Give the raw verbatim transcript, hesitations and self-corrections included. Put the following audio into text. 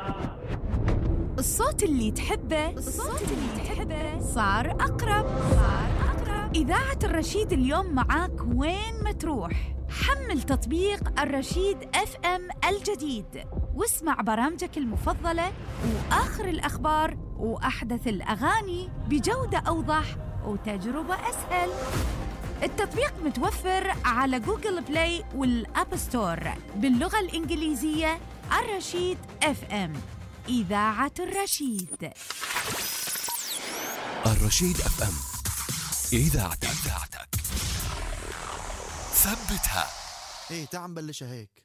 الصوت اللي تحبه الصوت اللي تحبه صار أقرب صار أقرب إذاعة الرشيد اليوم معاك وين ما تروح. حمل تطبيق الرشيد اف ام الجديد واسمع برامجك المفضلة وآخر الأخبار وأحدث الأغاني بجودة أوضح وتجربة أسهل. التطبيق متوفر على جوجل بلاي والأب ستور باللغة الإنجليزية. الرشيد اف ام، إذاعة الرشيد. الرشيد اف ام، إذاعتك ثبتها. ايه تعال نبلشها هيك.